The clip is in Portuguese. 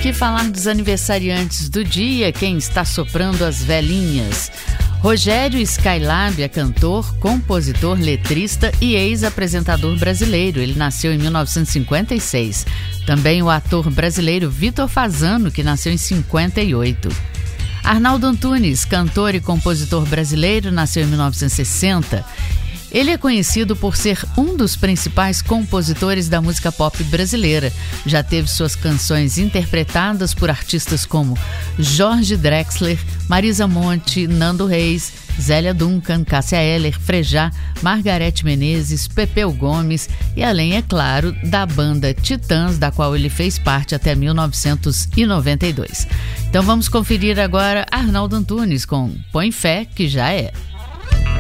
aqui falar dos aniversariantes do dia, quem está soprando as velinhas. Rogério Skylab é cantor, compositor, letrista e ex-apresentador brasileiro. Ele nasceu em 1956. Também o ator brasileiro Vitor Fasano, que nasceu em 58. Arnaldo Antunes, cantor e compositor brasileiro, nasceu em 1960. Ele é conhecido por ser um dos principais compositores da música pop brasileira. Já teve suas canções interpretadas por artistas como Jorge Drexler, Marisa Monte, Nando Reis, Zélia Duncan, Cássia Eller, Frejá, Margareth Menezes, Pepeu Gomes e além, é claro, da banda Titãs, da qual ele fez parte até 1992. Então vamos conferir agora Arnaldo Antunes com Põe Fé que já é.